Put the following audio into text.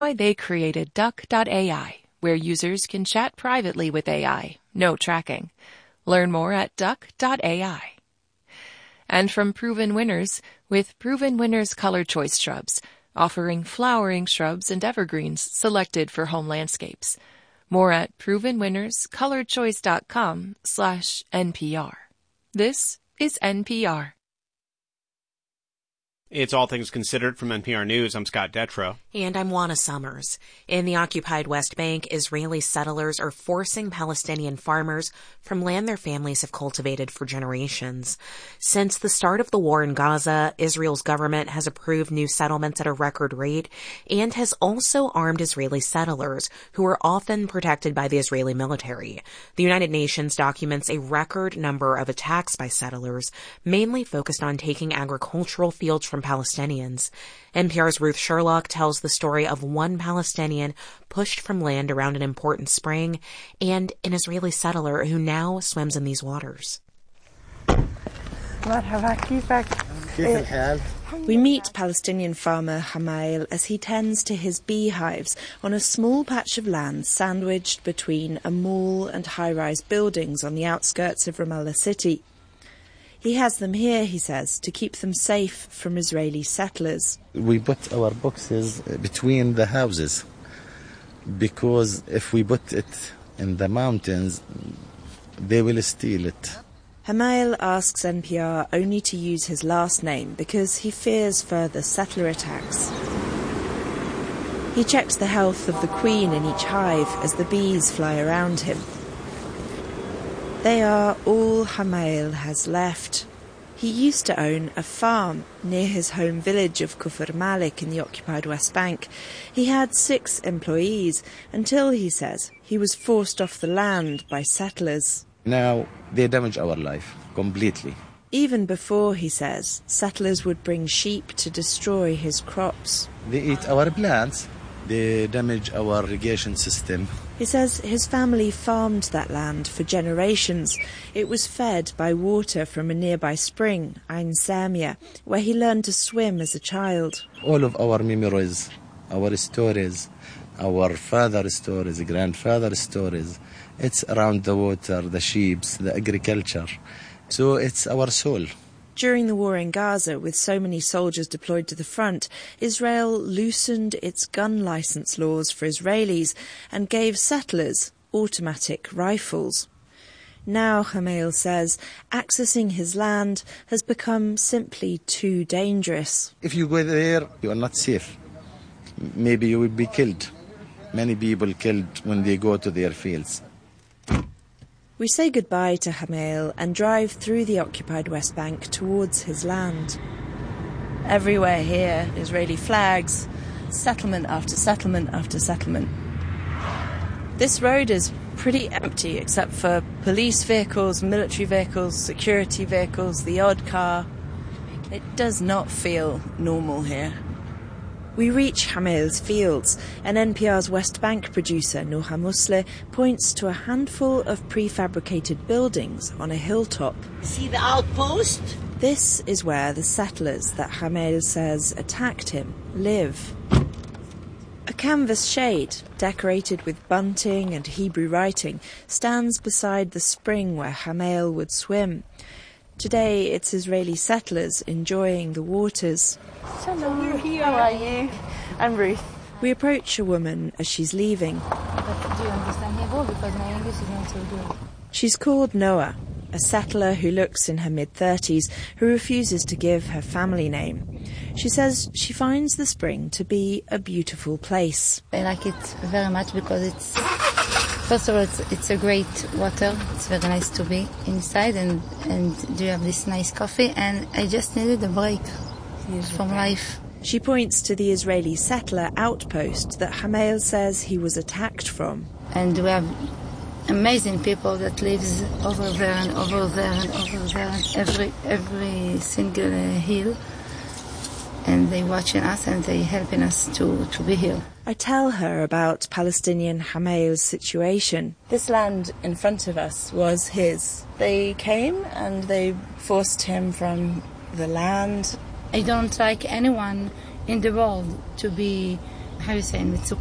why they created Duck.ai, where users can chat privately with AI, no tracking. Learn more at Duck.ai. And from Proven Winners, with Proven Winners Color Choice Shrubs, offering flowering shrubs and evergreens selected for home landscapes. More at provenwinnerscolorchoice.com/NPR. This is NPR. It's All Things Considered from NPR News. I'm Scott Detrow. And I'm Juana Summers. In the occupied West Bank, Israeli settlers are forcing Palestinian farmers from land their families have cultivated for generations. Since the start of the war in Gaza, Israel's government has approved new settlements at a record rate and has also armed Israeli settlers, who are often protected by the Israeli military. The United Nations documents a record number of attacks by settlers, mainly focused on taking agricultural fields from Palestinians. NPR's Ruth Sherlock tells the story of one Palestinian pushed from land around an important spring and an Israeli settler who now swims in these waters. We meet Palestinian farmer Hamail as he tends to his beehives on a small patch of land sandwiched between a mall and high-rise buildings on the outskirts of Ramallah city. He has them here, he says, to keep them safe from Israeli settlers. We put our boxes between the houses because if we put it in the mountains, they will steal it. Hamail asks NPR only to use his last name because he fears further settler attacks. He checks the health of the queen in each hive as the bees fly around him. They are all Hamail has left. He used to own a farm near his home village of Kufr Malik in the occupied West Bank. He had 6 employees until, he says, he was forced off the land by settlers. Now they damage our life completely. Even before, he says, settlers would bring sheep to destroy his crops. They eat our plants. They damage our irrigation system. He says his family farmed that land for generations. It was fed by water from a nearby spring, Ain Samia, where he learned to swim as a child. All of our memories, our stories, our father's stories, grandfather's stories, it's around the water, the sheep, the agriculture. So it's our soul. During the war in Gaza, with so many soldiers deployed to the front, Israel loosened its gun license laws for Israelis and gave settlers automatic rifles. Now, Hamail says, accessing his land has become simply too dangerous. If you go there, you are not safe. Maybe you will be killed. Many people killed when they go to their fields. We say goodbye to Hamail and drive through the occupied West Bank towards his land. Everywhere here, Israeli flags, settlement after settlement after settlement. This road is pretty empty except for police vehicles, military vehicles, security vehicles, the odd car. It does not feel normal here. We reach Hamail's fields, and NPR's West Bank producer, Noha Musle, points to a handful of prefabricated buildings on a hilltop. See the outpost? This is where the settlers that Hamail says attacked him live. A canvas shade, decorated with bunting and Hebrew writing, stands beside the spring where Hamail would swim. Today, it's Israeli settlers enjoying the waters. Hello, we're here. How are you? I'm Ruth. We approach a woman as she's leaving. But do you understand Hebrew? Because my English is not so good. She's called Noah, a settler who looks in her mid-30s, who refuses to give her family name. She says she finds the spring to be a beautiful place. I like it very much because it's, first of all, it's a great water. It's very nice to be inside and do have this nice coffee. And I just needed a break from life. She points to the Israeli settler outpost that Hamail says he was attacked from. And we have amazing people that lives over there and over there and over there and every single hill. And they watching us and they helping us to be here. I tell her about Palestinian Hamail's situation. This land in front of us was his. They came and they forced him from the land. I don't like anyone in the world to be how you say, in